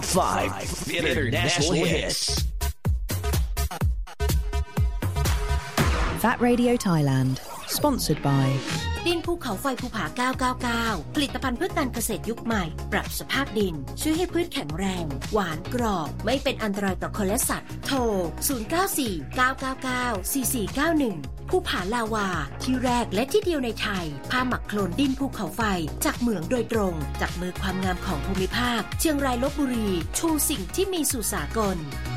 5 International Hits That Radio Thailand Sponsored by ดินภูเขาไฟภูผา999ผลิตภัณฑ์เพื่อการเกษตรยุคใหม่ปรับสภาพดินช่วยให้พืชแข็งแรงหวานกรอบไม่เป็นอันตรายต่อคนและสัตว์โทร0949994491ภูผาลาวาที่แรกและที่เดียวในไทยผ้าหมักโคลนดินภูเขาไฟจากเหมืองโดยตรงจากมือความงามของภูมิภาคเชียงรายลพบุรีชูสิ่งที่มีสู่สากล